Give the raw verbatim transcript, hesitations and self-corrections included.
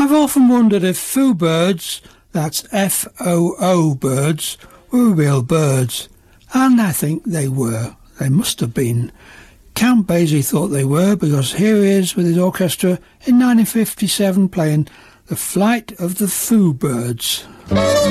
I've often wondered if foo birds, that's F O O birds, were real birds. And I think they were. They must have been. Count Basie thought they were, because here he is with his orchestra in nineteen fifty-seven playing The Flight of the Foo Birds.